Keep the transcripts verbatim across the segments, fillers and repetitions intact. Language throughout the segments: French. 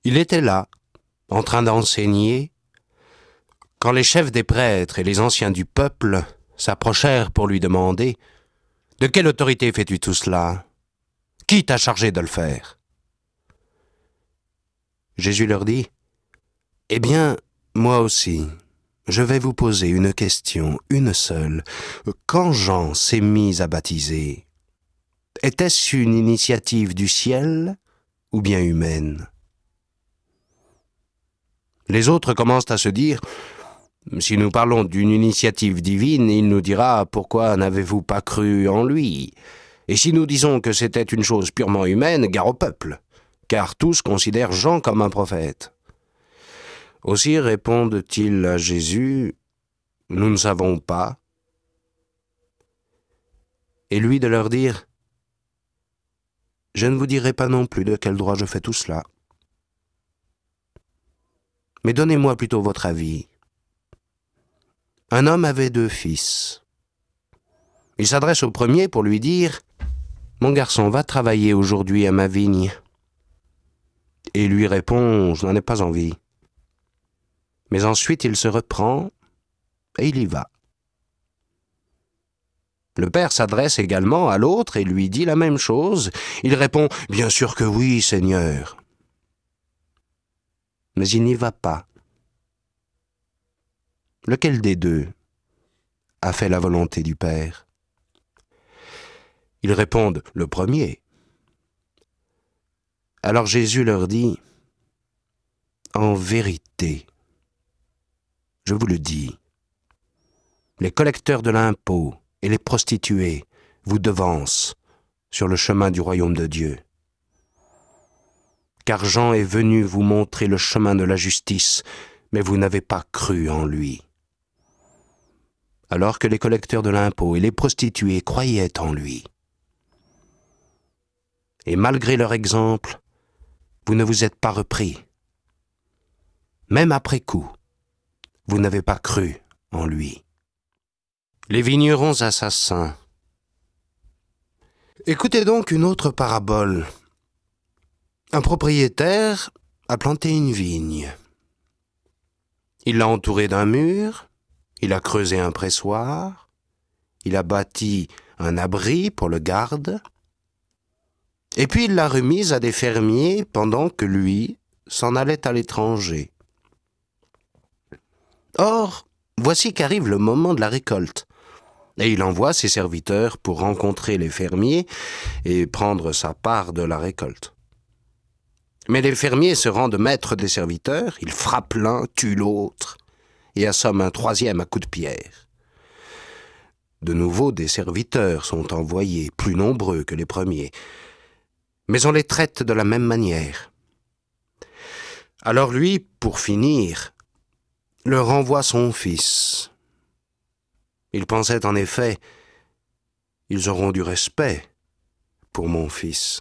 Il était là, en train d'enseigner, quand les chefs des prêtres et les anciens du peuple s'approchèrent pour lui demander « De quelle autorité fais-tu tout cela? Qui t'a chargé de le faire ?» Jésus leur dit « Eh bien, moi aussi, je vais vous poser une question, une seule. Quand Jean s'est mis à baptiser, était-ce une initiative du ciel ou bien humaine ?» Les autres commencent à se dire « Si nous parlons d'une initiative divine, il nous dira « Pourquoi n'avez-vous pas cru en lui ?» Et si nous disons que c'était une chose purement humaine, gare au peuple, car tous considèrent Jean comme un prophète. » Aussi répondent-ils à Jésus « Nous ne savons pas. » Et lui de leur dire « Je ne vous dirai pas non plus de quel droit je fais tout cela. Mais donnez-moi plutôt votre avis. Un homme avait deux fils. Il s'adresse au premier pour lui dire « Mon garçon, va travailler aujourd'hui à ma vigne. » Et il lui répond « Je n'en ai pas envie. » Mais ensuite il se reprend et il y va. Le père s'adresse également à l'autre et lui dit la même chose. Il répond « Bien sûr que oui, Seigneur. » Mais il n'y va pas. Lequel des deux a fait la volonté du Père? Ils répondent « Le premier. » Alors Jésus leur dit « En vérité, je vous le dis, les collecteurs de l'impôt et les prostituées vous devancent sur le chemin du royaume de Dieu. Car Jean est venu vous montrer le chemin de la justice, mais vous n'avez pas cru en lui. Alors que les collecteurs de l'impôt et les prostituées croyaient en lui. Et malgré leur exemple, vous ne vous êtes pas repris. Même après coup, vous n'avez pas cru en lui. » Les vignerons assassins. Écoutez donc une autre parabole. Un propriétaire a planté une vigne. Il l'a entourée d'un mur, il a creusé un pressoir, il a bâti un abri pour le garde, et puis il l'a remise à des fermiers pendant que lui s'en allait à l'étranger. Or, voici qu'arrive le moment de la récolte, et il envoie ses serviteurs pour rencontrer les fermiers et prendre sa part de la récolte. Mais les fermiers se rendent maîtres des serviteurs, ils frappent l'un, tuent l'autre, et assomment un troisième à coups de pierre. De nouveau, des serviteurs sont envoyés, plus nombreux que les premiers, mais on les traite de la même manière. Alors lui, pour finir, leur envoie son fils. Il pensait en effet, ils auront du respect pour mon fils.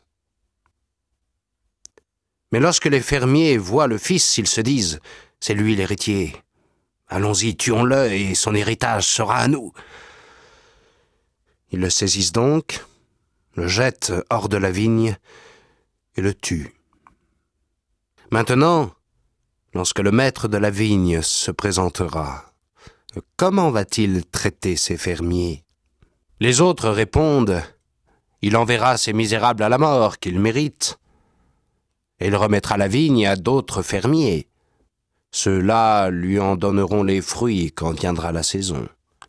Mais lorsque les fermiers voient le fils, ils se disent, c'est lui l'héritier. Allons-y, tuons-le et son héritage sera à nous. Ils le saisissent donc, le jettent hors de la vigne et le tuent. Maintenant, lorsque le maître de la vigne se présentera, comment va-t-il traiter ces fermiers? Les autres répondent, il enverra ces misérables à la mort qu'ils méritent, et il remettra la vigne à d'autres fermiers. Ceux-là lui en donneront les fruits quand viendra la saison.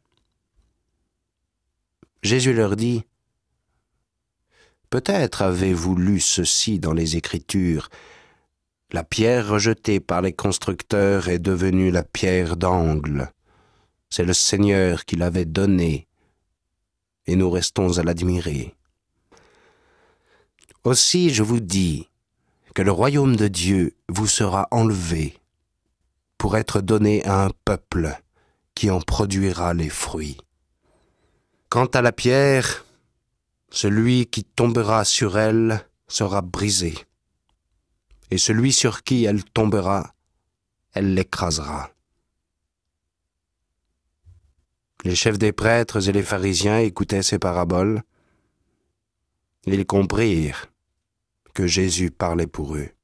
Jésus leur dit, peut-être avez-vous lu ceci dans les Écritures, la pierre rejetée par les constructeurs est devenue la pierre d'angle. C'est le Seigneur qui l'avait donnée, et nous restons à l'admirer. Aussi, je vous dis que le royaume de Dieu vous sera enlevé pour être donné à un peuple qui en produira les fruits. Quant à la pierre, celui qui tombera sur elle sera brisé, et celui sur qui elle tombera, elle l'écrasera. Les chefs des prêtres et les pharisiens écoutaient ces paraboles. Ils comprirent que Jésus parlait pour eux.